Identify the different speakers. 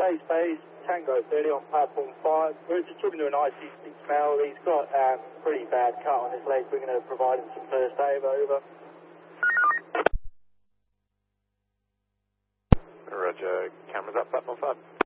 Speaker 1: base, Tango 30 on platform 5. We're just talking to an IC6 male. He's got pretty bad cut on his leg. We're going to provide him some first aid, over.
Speaker 2: Roger, cameras up, platform 5.